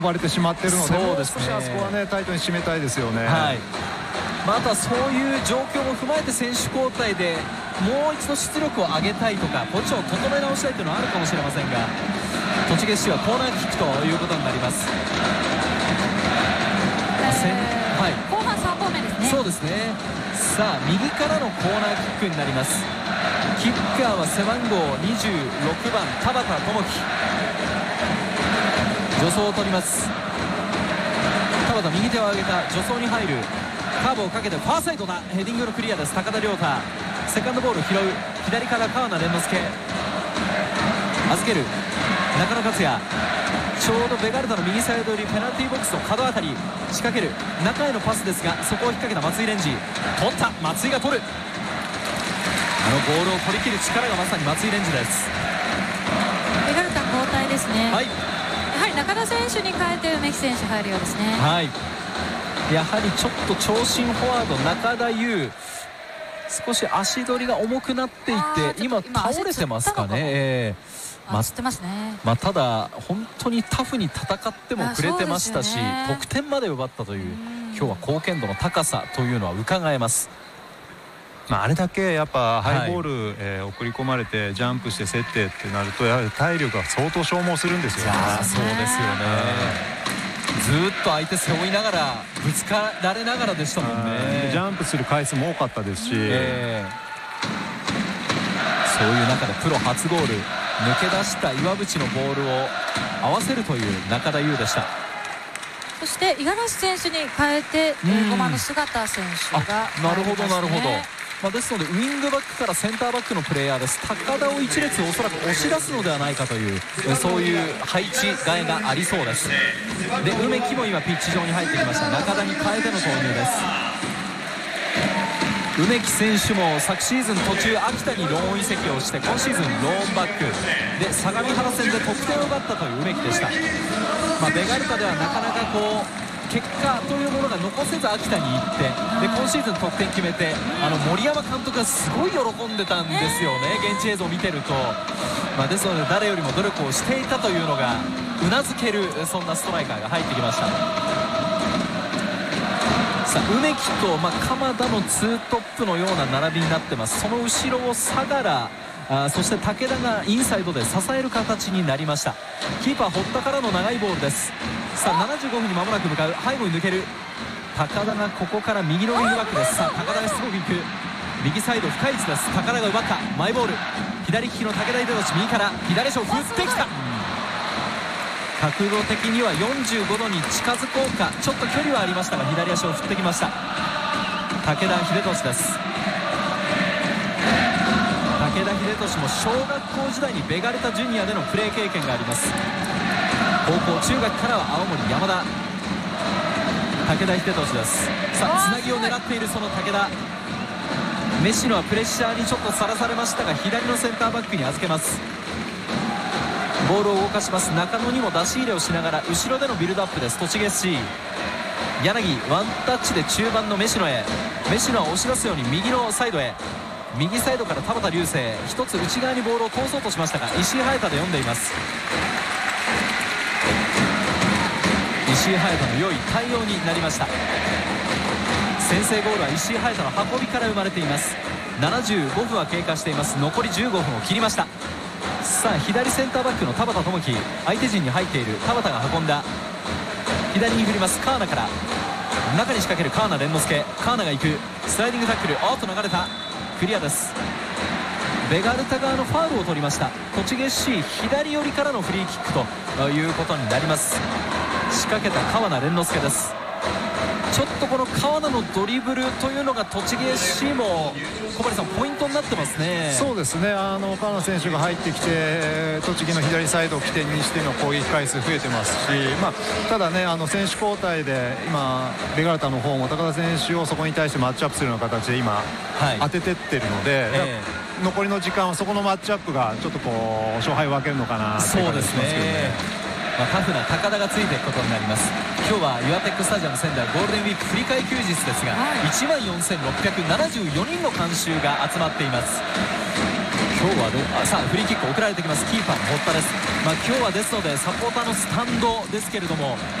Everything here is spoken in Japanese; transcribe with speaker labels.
Speaker 1: ばれてしまっているので、
Speaker 2: そうですね、
Speaker 1: もう少しあそこはねタイトに締めたいですよね。
Speaker 2: はい、あとはそういう状況も踏まえて選手交代でもう一度出力を上げたいとかポジションを整え直したいというのはあるかもしれませんが、栃木市はコーナーキックということになります。
Speaker 3: はい、後半3本目ですね。
Speaker 2: そうですね。さあ右からのコーナーキックになります。キッカーは背番号26番田畑智樹。助走を取ります。田畑右手を上げた、助走に入る、カーブをかけてファーサイドだ、ヘディングのクリアです。高田亮太、セカンドボール拾う、左から川名蓮之助、預ける中野克也、ちょうどベガルタの右サイド寄り、ペナルティーボックスの角あたり仕掛ける、中へのパスですがそこを引っ掛けた松井蓮司、取った、松井が取る、あのボールを取り切る力がまさに松井蓮司です。
Speaker 3: ベガルタ交代ですね。
Speaker 2: はい、
Speaker 3: やはり中田選手に変えて梅木選手入るようですね。
Speaker 2: はい、やはりちょっと長身フォワード中田優、少し足取りが重くなっていて今倒れてますかね。
Speaker 3: つってますね。
Speaker 2: ただ本当にタフに戦ってもくれてましたし、得点まで奪ったという今日は貢献度の高さというのは伺えます。
Speaker 1: あれだけやっぱハイボール、送り込まれてジャンプして競ってってなるとやはり体力が相当消耗するんですよね。
Speaker 2: そうですよね。ずっと相手背負いながらぶつかられながらでしたもんね。
Speaker 1: ジャンプする回数も多かったですし、
Speaker 2: そういう中でプロ初ゴール、抜け出した岩渕のボールを合わせるという中田優でした。
Speaker 3: そして五十嵐選手に変えて5番の姿選手が
Speaker 2: なるほどなるほど。ですのでウイングバックからセンターバックのプレイヤーです。高田を一列おそらく押し出すのではないかというそういう配置替えがありそうです。で梅木も今ピッチ上に入ってきました。中田に変えての投入です。梅木選手も昨シーズン途中秋田にローン移籍をして今シーズンローンバックで相模原戦で得点を奪ったという梅木でした。ベガルタではなかなか結果というものが残せず秋田に行って、で今シーズン得点決めて森山監督がすごい喜んでたんですよね、現地映像を見てると。ですので誰よりも努力をしていたというのがうなずける、そんなストライカーが入ってきました。さあ梅木と鎌田のツートップのような並びになってます。その後ろを相良、そして武田がインサイドで支える形になりました。キーパー堀田からの長いボールです。さあ75分に間もなく向かう、背後に抜ける高田がここから右のウィングバックです。さあ高田がしつこくいく、右サイド深い位置です。高田が奪った、マイボール、左利きの武田秀俊、右から左足を振ってきた、角度的には45度に近づこうか、ちょっと距離はありましたが左足を振ってきました武田秀俊です。武田秀俊も小学校時代にベガルタジュニアでのプレー経験があります。高校中学からは青森山田、武田秀俊です。さあつなぎを狙っているその武田、メシノはプレッシャーにちょっとさらされましたが左のセンターバックに預けます。ボールを動かします。中野にも出し入れをしながら後ろでのビルドアップです。栃木 SC 柳ワンタッチで中盤のメシノへ、メシノは押し出すように右のサイドへ、右サイドから田畑流星、一つ内側にボールを通そうとしましたが石井隼太で読んでいます。石井隼太の良い対応になりました。先制ゴールは石井隼太の運びから生まれています。75分は経過しています。残り15分を切りました。さあ左センターバックの田畑智樹、相手陣に入っている田畑が運んだ、左に振ります。川名から中に仕掛ける川名蓮之助、川名が行くスライディングタックル、おっと流れた、クリアです。ベガルタ側のファウルを取りました。栃木 SC 左寄りからのフリーキックということになります。仕掛けた川名蓮之助です。ちょっとこの川名のドリブルというのが栃木 SC も小針さんポイントになってますね。
Speaker 1: そうですね、川名選手が入ってきて栃木の左サイドを起点にしての攻撃回数増えてますし、ただね選手交代で今ベガルタの方も高田選手をそこに対してマッチアップするような形で今、当ててってるので、残りの時間はそこのマッチアップがちょっと勝敗を分けるのかなって感じですけどね。
Speaker 2: タフな高田がついていくことになります。今日はユアテックスタジアム仙台ゴールデンウィーク振り替え休日ですが、14,674人の観衆が集まっています。今日はさあフリーキック送られてきます。キーパーの堀田です。 今日はですのでサポーターのスタンドですけれども